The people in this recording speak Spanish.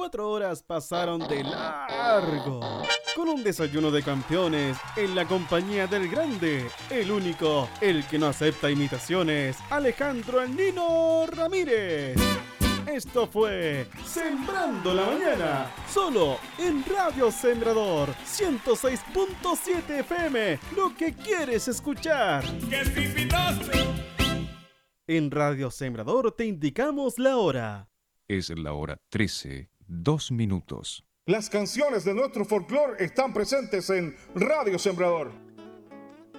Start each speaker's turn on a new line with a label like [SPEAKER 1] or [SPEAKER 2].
[SPEAKER 1] 4 horas pasaron de largo, con un desayuno de campeones en la compañía del grande, el único, el que no acepta imitaciones, Alejandro El Nino Ramírez. Esto fue Sembrando la Mañana, solo en Radio Sembrador 106.7 FM, lo que quieres escuchar. En Radio Sembrador te indicamos la hora.
[SPEAKER 2] Es la hora 13, 2 minutos.
[SPEAKER 3] Las canciones de nuestro folclore están presentes en Radio Sembrador.